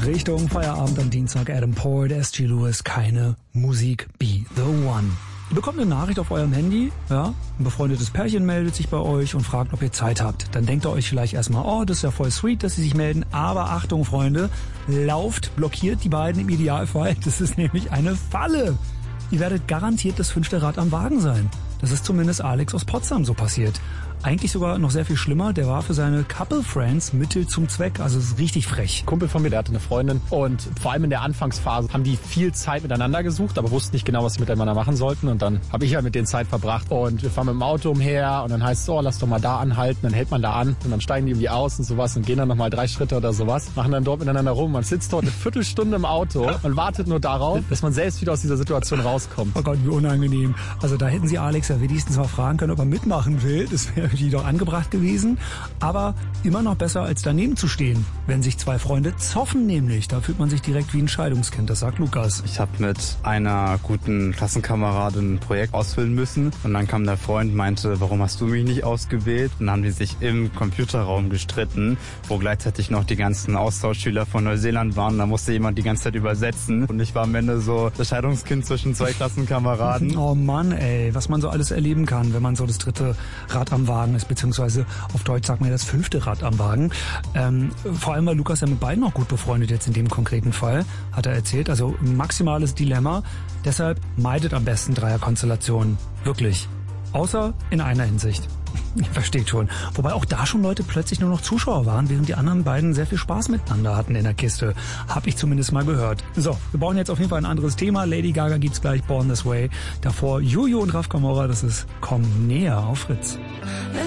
Richtung Feierabend am Dienstag. Adam Port, S.G. Lewis, keine Musik, be the one. Ihr bekommt eine Nachricht auf eurem Handy, ja, ein befreundetes Pärchen meldet sich bei euch und fragt, ob ihr Zeit habt. Dann denkt ihr euch vielleicht erstmal, oh, das ist ja voll sweet, dass sie sich melden, aber Achtung, Freunde, lauft, blockiert die beiden im Idealfall, das ist nämlich eine Falle. Ihr werdet garantiert das 5. Rad am Wagen sein. Das ist zumindest Alex aus Potsdam so passiert. Eigentlich sogar noch sehr viel schlimmer, der war für seine Couple Friends Mittel zum Zweck, also es ist richtig frech. Kumpel von mir, der hatte eine Freundin und vor allem in der Anfangsphase haben die viel Zeit miteinander gesucht, aber wussten nicht genau, was sie miteinander machen sollten und dann habe ich halt mit denen Zeit verbracht und wir fahren mit dem Auto umher und dann heißt es, oh, lass doch mal da anhalten, dann hält man da an und dann steigen die irgendwie aus und sowas und gehen dann nochmal 3 Schritte oder sowas, machen dann dort miteinander rum, man sitzt dort eine Viertelstunde im Auto und wartet nur darauf, dass man selbst wieder aus dieser Situation rauskommt. Oh Gott, wie unangenehm. Also da hätten sie Alex ja wenigstens mal fragen können, ob er mitmachen will, das wäre irgendwie doch angebracht gewesen, aber immer noch besser als daneben zu stehen, wenn sich 2 Freunde zoffen nämlich. Da fühlt man sich direkt wie ein Scheidungskind, das sagt Lukas. Ich habe mit einer guten Klassenkameradin ein Projekt ausfüllen müssen und dann kam der Freund und meinte, warum hast du mich nicht ausgewählt? Und dann haben die sich im Computerraum gestritten, wo gleichzeitig noch die ganzen Austauschschüler von Neuseeland waren. Da musste jemand die ganze Zeit übersetzen und ich war am Ende so das Scheidungskind zwischen 2 Klassenkameraden. Oh Mann, ey, was man so alles erleben kann, wenn man so das 3. Rad am Wagen ist, beziehungsweise auf Deutsch sagt man ja das 5. Rad am Wagen. Vor allem war Lukas ja mit beiden auch gut befreundet jetzt in dem konkreten Fall, hat er erzählt. Also ein maximales Dilemma. Deshalb meidet am besten Dreierkonstellationen. Wirklich. Außer in einer Hinsicht. Ihr versteht schon. Wobei auch da schon Leute plötzlich nur noch Zuschauer waren, während die anderen beiden sehr viel Spaß miteinander hatten in der Kiste. Hab ich zumindest mal gehört. So, wir brauchen jetzt auf jeden Fall ein anderes Thema. Lady Gaga gibt's gleich, Born This Way. Davor Juju und Raf Camora, das ist Komm näher auf Fritz.